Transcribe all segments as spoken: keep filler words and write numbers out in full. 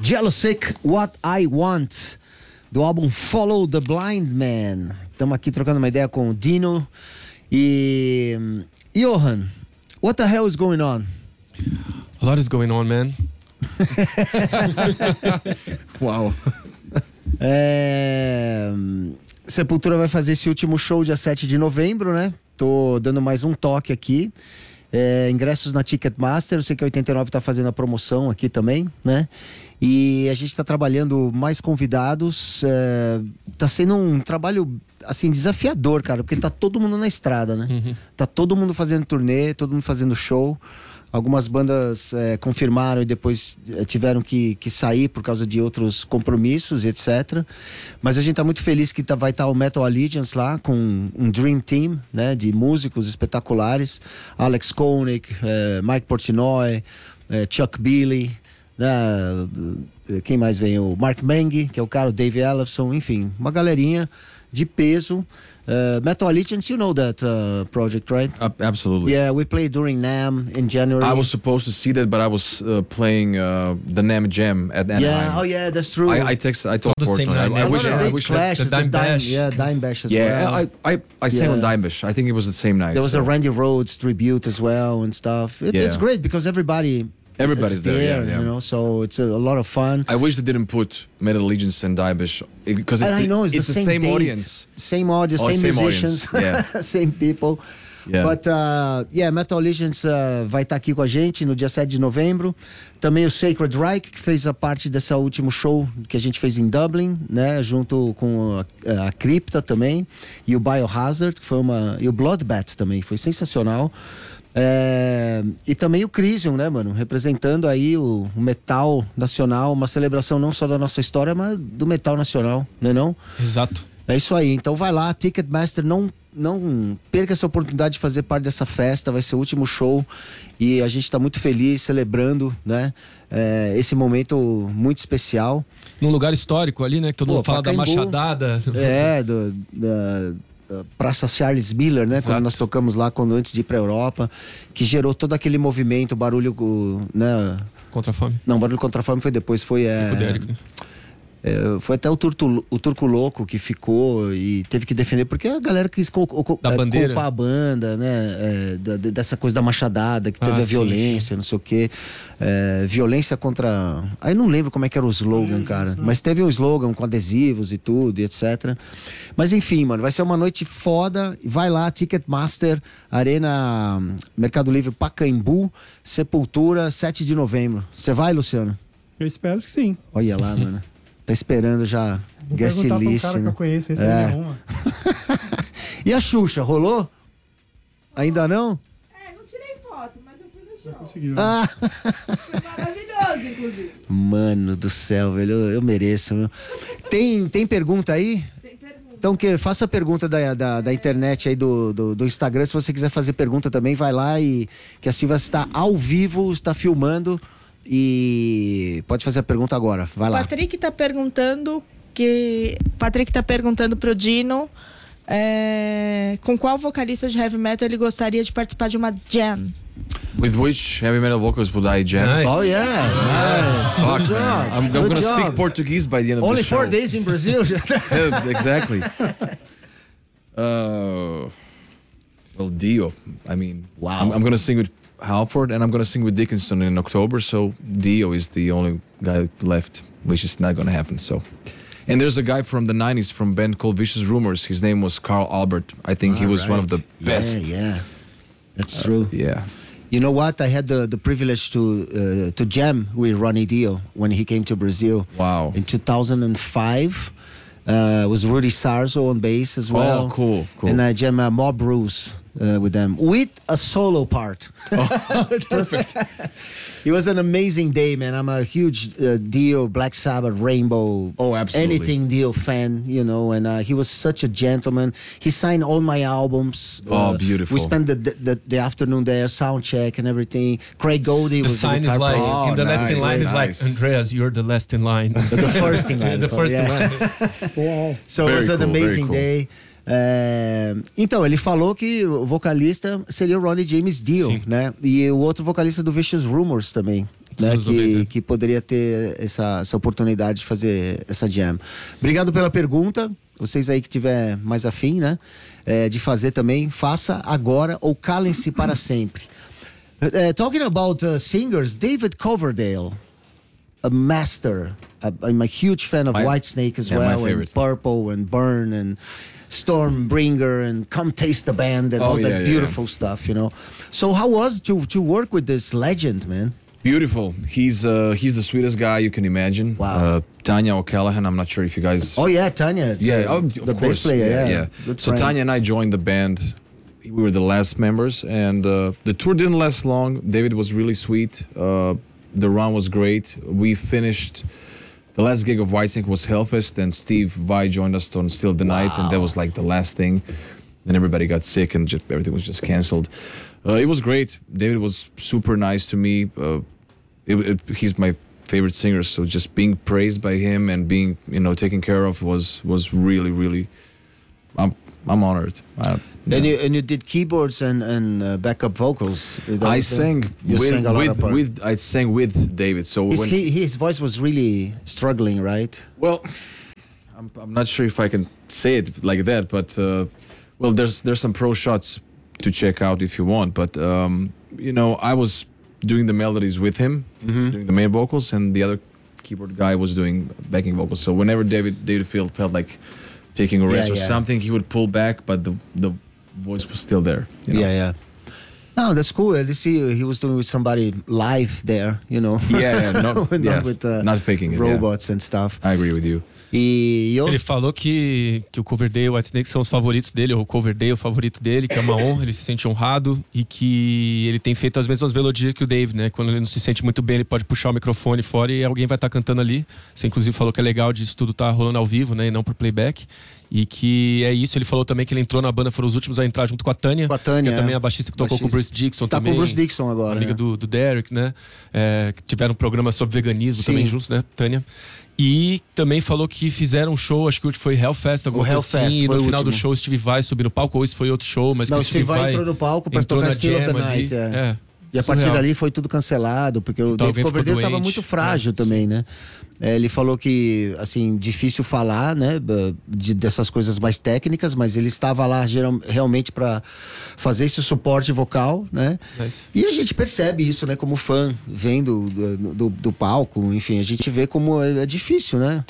Yellowsick, What I Want, do álbum Follow the Blind Man. Estamos aqui trocando uma ideia com o Dino. E... Johan, what the hell is going on? A lot is going on, man. Uau. É... Sepultura vai fazer esse último show dia sete de novembro, né? Tô dando mais um toque aqui. É, ingressos na Ticketmaster, eu sei que a oitenta e nove tá fazendo a promoção aqui também, né? E a gente tá trabalhando mais convidados, é, tá sendo um trabalho, assim, desafiador, cara, porque tá todo mundo na estrada, né? Uhum. Tá todo mundo fazendo turnê, todo mundo fazendo show. Algumas bandas é, confirmaram e depois é, tiveram que, que sair por causa de outros compromissos, etcétera. Mas a gente tá muito feliz que tá, vai estar tá o Metal Allegiance lá com um Dream Team, né, de músicos espetaculares. Alex Koenig, é, Mike Portnoy, é, Chuck Billy, né, quem mais vem? O Mark Mengue, que é o cara, o Dave Ellefson, enfim, uma galerinha de peso. Uh, Metal Allegiance, you know that uh, project, right? Uh, absolutely. Yeah, we played during NAMM in January. I was supposed to see that, but I was uh, playing uh, the NAMM Jam at Anaheim. Yeah, oh yeah, that's true. I, I texted, I told the same Portnoy. night. I, I a wish, lot of I dates wish clashes, the Dime the Dime, Bash. yeah, Dime Bash as yeah, well. I, I, I sang Yeah. on Dime Bash. I think it was the same night. There was so. a Randy Rhoads tribute as well and stuff. It, Yeah. It's great because everybody, Everybody's it's there, there, yeah, yeah. you know. So it's a, a lot of fun. I wish they didn't put Metal Allegiance and Dime Bash because it's, And I the, know it's, it's the, the same, same date, audience. same audience, Oh, same, same musicians, audience, yeah. same people. Yeah. But uh, yeah, Metal Allegiance uh, vai estar aqui com a gente no dia sete de novembro. Também o Sacred Reich, que fez a parte desse último show que a gente fez em Dublin, né? Junto com a, a Crypta também. E o Biohazard, que foi uma. E o Bloodbath também, foi sensacional. É, e também o Crisium, né, mano? Representando aí o, o metal nacional, uma celebração não só da nossa história, mas do metal nacional, né não? Exato. É isso aí, então vai lá, Ticketmaster, não, não perca essa oportunidade de fazer parte dessa festa, vai ser o último show e a gente tá muito feliz, celebrando, né, é, esse momento muito especial. Num lugar histórico ali, né, que todo Pô, mundo fala da Pacaembu. Machadada. É, do, da, da Praça Charles Miller, né, Exato. quando nós tocamos lá, quando antes de ir pra Europa, que gerou todo aquele movimento, barulho, né... Contra a fome. Não, barulho contra a fome foi depois, foi... É, É, foi até o, turto, o Turco Louco que ficou e teve que defender, porque a galera quis co, co, da é, bandeira. culpar a banda, né? É, da, dessa coisa da machadada, que teve Ah, a sim, violência, sim. não sei o quê. É, violência contra... Aí não lembro como é que era o slogan, cara. Mas teve um slogan com adesivos e tudo, e etcétera. Mas enfim, mano, vai ser uma noite foda. Vai lá, Ticketmaster, Arena Mercado Livre Pacaembu, Sepultura, sete de novembro. Você vai, Luciano? Eu espero que sim. Olha lá, mano. Tá esperando já Vou guest perguntar pra um list, cara né? que eu conheço, esse É. é nenhuma. E a Xuxa, rolou? Ainda não? É, não tirei foto, mas eu fui no show. Conseguiu. Ah, Foi maravilhoso, inclusive. mano do céu, velho, eu, eu mereço. Meu. Tem, tem pergunta aí? Tem pergunta. Então, que, faça a pergunta da, da, da internet aí, do, do, do Instagram. Se você quiser fazer pergunta também, vai lá e que a Silvia está ao vivo, está filmando e pode fazer a pergunta agora. Vai lá. Patrick tá perguntando que. Patrick tá perguntando pro Dino é, com qual vocalista de heavy metal ele gostaria de participar de uma jam. With which heavy metal vocals would I jam? Nice. Oh yeah, nice. Fuck, Good job. man. I'm, I'm Good gonna job. speak Portuguese by the end of Only the show. four days in Brazil. Yeah, exactly. Uh, well, Dio. I mean, Wow. I'm, I'm gonna sing with Halford and I'm gonna sing with Dickinson in October. So Dio is the only guy left, which is not gonna happen. So, and there's a guy from the nineties from a band called Vicious Rumors. His name was Carl Albert. I think he was one of the best. Yeah, yeah. That's true. Yeah. You know what? I had the, the privilege to uh, to jam with Ronnie Dio when he came to Brazil. Wow. In two thousand five. Uh, it was Rudy Sarzo on bass as well. Oh, cool, cool. And I jam uh, Mob Rules uh, with them with a solo part. Oh, perfect. It was an amazing day, man. I'm a huge uh, Dio, Black Sabbath, Rainbow, Oh, absolutely. anything Dio fan, you know. And uh, he was such a gentleman. He signed all my albums. Oh, Uh, beautiful. We spent the, the the afternoon there, sound check and everything. Craig Goldie The was sign the is guitar like, player. Oh, in the last in nice, line is like, nice. Andreas, you're the last in line. the first in line. the first yeah. in line. Uau. So Very it was an cool, very amazing cool. day. É, então, ele falou que o vocalista seria o Ronnie James Dio, Sim. né? E o outro vocalista do Vicious Rumors também. né, Dos que, noventa. que poderia ter essa, essa oportunidade de fazer essa jam. Obrigado pela pergunta. Vocês aí que tiver mais afim, né, é, de fazer também, faça agora ou calem-se para sempre. Uh, talking about uh, singers, David Coverdale, a master. Uh, I'm a huge fan of My- Whitesnake as yeah, my well, and favorite. Purple and Burn and Stormbringer and Come Taste the Band and Oh, all yeah, that yeah, beautiful stuff, you know. So how was to to work with this legend, man? Beautiful. He's uh, he's the sweetest guy you can imagine. Wow. Uh, Tanya O'Callaghan. I'm not sure if you guys. Oh yeah, Tanya. it's, yeah, uh, oh, the of bass course. player. Yeah, Good So friend. Tanya and I joined the band. We were the last members, and uh, the tour didn't last long. David was really sweet. Uh, the run was great. We finished. The last gig of Whitesnake was Hellfest, and Steve Vai joined us on Still the Night, and that was like the last thing. Then everybody got sick, and just, everything was just canceled. Uh, it was great. David was super nice to me. Uh, it, it, he's my favorite singer, so just being praised by him and being, you know, taken care of was was really, really. I'm I'm honored. I, And yeah. you and you did keyboards and and uh, backup vocals. Is that I what- sang You with sang a lot with, of part. with I sang with David. So His, when, he, his voice was really struggling, right? well, I'm I'm not sure if I can say it like that, but uh, well, there's there's some pro shots to check out if you want. But um, you know, I was doing the melodies with him, Mm-hmm. doing the main vocals, and the other keyboard guy was doing backing vocals. So whenever David David felt felt like taking a rest Yeah, or yeah. something, he would pull back, but the the voice was still there. You know? Yeah, yeah. No, that's cool. At least he, he was doing with somebody live there, you know. Yeah, yeah, no, Not yeah, with uh, not faking it, yeah. robots and stuff. I agree with you. E eu, Ele falou que, que o Coverdale e o Whitesnake são os favoritos dele, ou o Coverdale é o favorito dele, que é uma honra, ele se sente honrado e que ele tem feito as mesmas melodias que o Dave, né? Quando ele não se sente muito bem, ele pode puxar o microfone fora e alguém vai estar cantando ali. Você inclusive falou que é legal disso tudo tá rolando ao vivo, né? E não por playback. E que é isso, ele falou também que ele entrou na banda, foram os últimos a entrar junto com a Tânia. Com a Tânia, que é também é. a baixista que tocou Baixista. com o Bruce Dixon Tá com também. o Bruce Dixon agora, Amiga né? do, do Derek, né? É, que tiveram um programa sobre veganismo Sim. também juntos, né, Tânia? E também falou que fizeram um show, acho que o último foi Hellfest, alguma O coisa Hellfest assim, e foi no o final do último. show Steve Vai subir no palco, ou isso foi outro show, mas não, o que Steve Vai entrou no palco pra entrou tocar na Still of the jam ali. Night. É. É. E a partir Surreal. dali foi tudo cancelado, porque o Então, David alguém ficou Coverdale estava doente, muito frágil né? também, né? É, ele falou que, assim, difícil falar, né, de, dessas coisas mais técnicas, mas ele estava lá geral, realmente para fazer esse suporte vocal, né? Nice. E a gente percebe isso, né, como fã, vendo do, do, do palco, enfim, a gente vê como é, é difícil, né?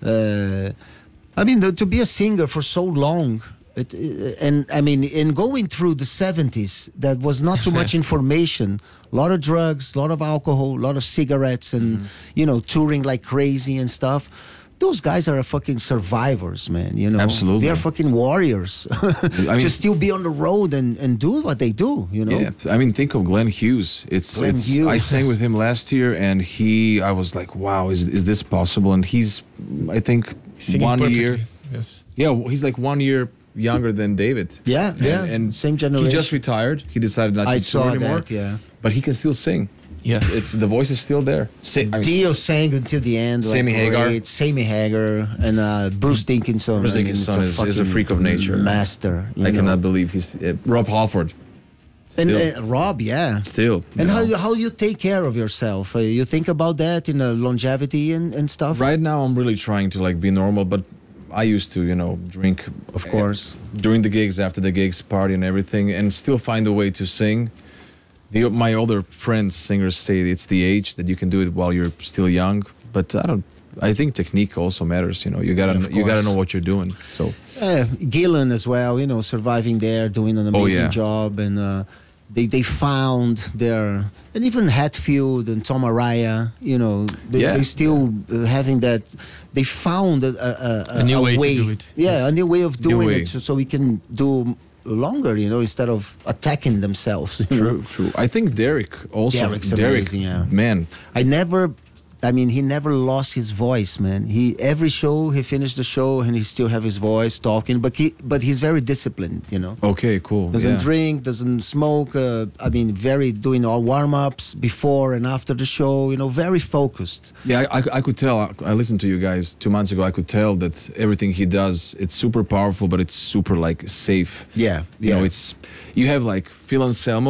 É, I mean, to be a singer for so long, it, and I mean, in going through the seventies, that was not too much information. A lot of drugs, a lot of alcohol, a lot of cigarettes, and you know, touring like crazy and stuff. Those guys are fucking survivors, man. You know, Absolutely. they are fucking warriors. I mean- to still be on the road and, and do what they do. You know, Yeah, I mean, think of Glenn Hughes. It's, Glenn it's. Hughes. I sang with him last year, and he. I was like, wow, is is this possible? And he's, I think, Singing one perfectly. year. Yes. Yeah, he's like one year younger than David. Yeah, And- yeah, And same generation. He just retired. He decided not I to saw tour anymore. that. Yeah. But he can still sing. Yeah. It's the voice is still there. Sa- I mean, Dio sang until the end. Sammy like, Hagar. great. Sammy Hagar and uh, Bruce Dickinson. Bruce I mean, Dickinson it's is- is a fucking freak of nature. Master. you I know. cannot believe he's uh, Rob Halford. And Still. uh, Rob, yeah. Still. And you how know. you, how you take care of yourself? Uh, you think about that in uh, longevity and, and stuff. Right now, I'm really trying to like be normal, but I used to, you know, drink, Of course. during the gigs, after the gigs, party and everything, and still find a way to sing. The, my older friends, singers, say it's the age that you can do it while you're still young. But I don't. I think technique also matters. You know, you gotta Of you gotta course. know what you're doing. So Uh, Gillan as well, you know, surviving there, doing an Oh, amazing yeah. job, and uh, they they found their, and even Hatfield and Tom Araya, you know, they Yeah. they still uh, having that. They found a, a, a, A new way to do it. Yeah, a new way of New doing way. it, so, so we can do longer, you know, instead of attacking themselves. you know. true, true. I think Derek also. Derek's Derek, amazing, yeah. man. I never. I mean, he never lost his voice, man. He every show he finished the show and he still have his voice talking, but he but he's very disciplined, you know. Okay, cool. Doesn't yeah. drink, doesn't smoke. Uh, I mean, very doing all warm ups before and after the show. You know, very focused. Yeah, I, I, I could tell. I, I listened to you guys two months ago. I could tell that everything he does, it's super powerful, but it's super like safe. Yeah, You yeah. know, it's you have like Phil Anselmo.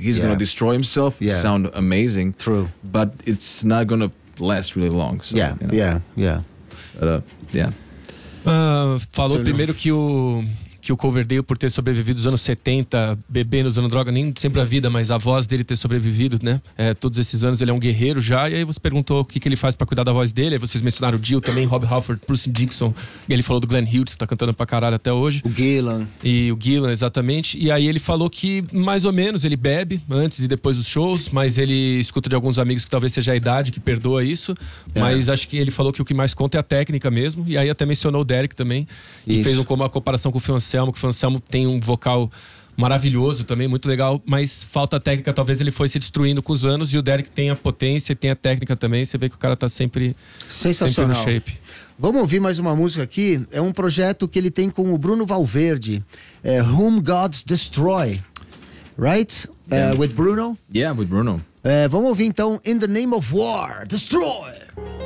He's Yeah. gonna destroy himself. Yeah. Sound amazing. True. But it's not gonna last really long. So, Yeah, you know. yeah, yeah. But, uh, yeah. Ah, falou Você primeiro que o que o Coverdale, por ter sobrevivido os anos setenta, bebendo, usando droga, nem sempre a vida, mas a voz dele ter sobrevivido, né? É, todos esses anos ele é um guerreiro já. E aí você perguntou o que, que ele faz pra cuidar da voz dele. Aí vocês mencionaram o Dio também, Rob Halford, Bruce Dickinson. E ele falou do Glenn Hughes, que tá cantando pra caralho até hoje. O Gillan. E o Gillan, exatamente. E aí ele falou que, mais ou menos, ele bebe antes e depois dos shows, mas ele escuta de alguns amigos que talvez seja a idade que perdoa isso. É. Mas acho que ele falou que o que mais conta é a técnica mesmo. E aí até mencionou o Derek também. E Isso. fez uma comparação com o Phil Anselmo, que o Phil Anselmo tem um vocal maravilhoso também, muito legal, mas falta técnica, talvez ele foi se destruindo com os anos, e o Derek tem a potência e tem a técnica também. Você vê que o cara tá sempre, Sensacional. sempre no shape. Vamos ouvir mais uma música aqui. É um projeto que ele tem com o Bruno Valverde. É Whom Gods Destroy. Right? Yeah. Uh, with Bruno. Yeah, with Bruno. É, vamos ouvir então In the Name of War. Destroy!